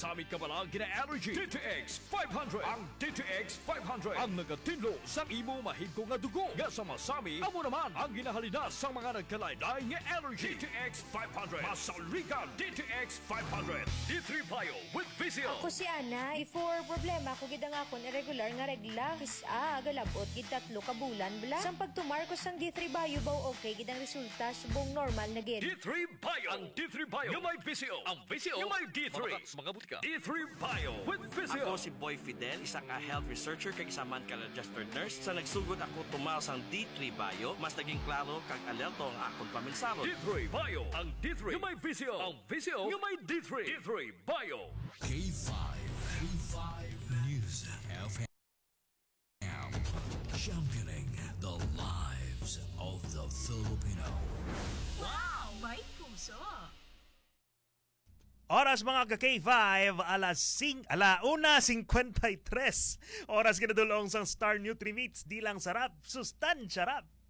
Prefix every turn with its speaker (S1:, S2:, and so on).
S1: Masamit ka pala gina-allergy. DTX 500. Ang DTX 500 ang nagatinlo sa imo mahigko nga dugo. Nga sa masami, amo naman ang ginahalina sa mga nagkalain-lain nga allergy. DTX 500. Masaligan DTX 500. D3 Bio with Vizio.
S2: Ako si Ana. Before problema ko gid ang akon irregular nga regla. Galabot gid 3 ka bulan bla. Sang pagtumar ko sang D3 Bio baw okay gid ang resulta subong normal na gid.
S1: D3 Bio. Ang D3 Bio yung may Vizio. Ang Vizio yung may D3. Mga butika. D3 Bio with Vizio.
S3: Ako si Boy Fidel, isa ka health researcher kag isa man ka registered nurse. Sa nagsugod ako tumaw sang D3 Bio, mas naging klaro kag alerto ang akong paminsaro.
S1: D3 Bio. Ang D3 yung may Vizio. Ang Vizio yung may D3. D3 Bio.
S4: K5 News FM, championing the lives of the Filipino.
S5: Wow! May puso!
S6: Oras mga ka-K5, alauna 53. Oras kinadulong sang Star Nutri-Meats, di lang sarap, sustansya rap.